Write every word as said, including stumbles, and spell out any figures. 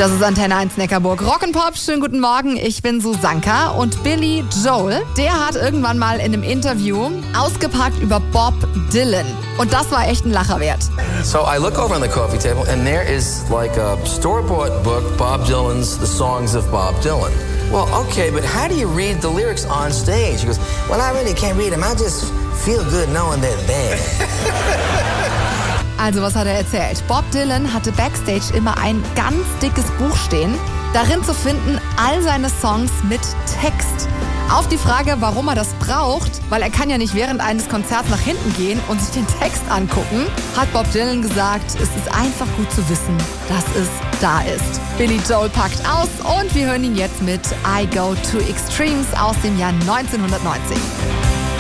Das ist Antenne eins Neckarburg. Rock'n'Pop, schönen guten Morgen. Ich bin Susanka und Billy Joel, der hat irgendwann mal in einem Interview ausgepackt über Bob Dylan. Und das war echt ein Lacher wert. So I look over on the coffee table and there is like a store-bought book, Bob Dylan's The Songs of Bob Dylan. Well, okay, but how do you read the lyrics on stage? He goes, well, I really can't read them. I just feel good knowing they're there. Also, was hat er erzählt? Bob Dylan hatte backstage immer ein ganz dickes Buch stehen. Darin zu finden all seine Songs mit Text. Auf die Frage, warum er das braucht, weil er kann ja nicht während eines Konzerts nach hinten gehen und sich den Text angucken, hat Bob Dylan gesagt, es ist einfach gut zu wissen, dass es da ist. Billy Joel packt aus und wir hören ihn jetzt mit I Go to Extremes aus dem Jahr neunzehnhundertneunzig.